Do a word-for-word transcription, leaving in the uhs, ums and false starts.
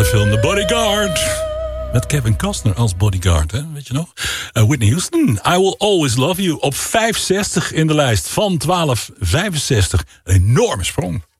De film The Bodyguard. Met Kevin Costner als bodyguard, hè? Weet je nog? Uh, Whitney Houston, I Will Always Love You. Op vijfenzestig in de lijst van twaalf vijfenzestig. Een enorme sprong.